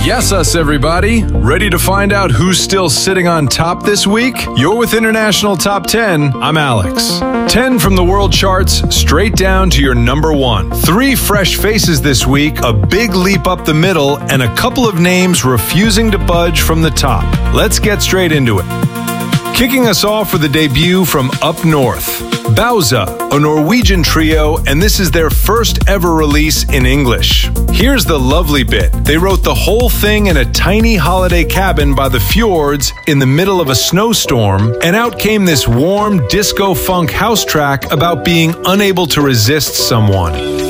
Yes, us everybody. Ready to find out who's still sitting on top this week? You're with International Top 10. I'm Alex. 10 from the world charts, straight down to your number 1. 3 fresh faces this week, a big leap up the middle, and a couple of names refusing to budge from the top. Let's get straight into it. Kicking us off with a debut from up north, Bauza, a Norwegian trio, and this is their first ever release in English. Here's the lovely bit. They wrote the whole thing in a tiny holiday cabin by the fjords in the middle of a snowstorm, and out came this warm disco funk house track about being unable to resist someone.